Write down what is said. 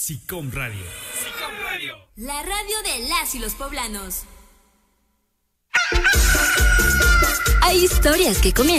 SICOM Radio. SICOM Radio. La radio de las y los poblanos. Hay historias que comienzan